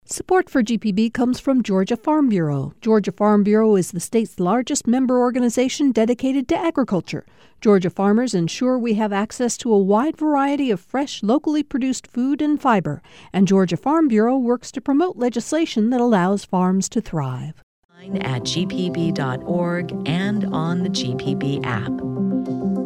Support for GPB comes from Georgia Farm Bureau. Georgia Farm Bureau is the state's largest member organization dedicated to agriculture. Georgia farmers ensure we have access to a wide variety of fresh, locally produced food and fiber. And Georgia Farm Bureau works to promote legislation that allows farms to thrive. At gpb.org and on the GPB app.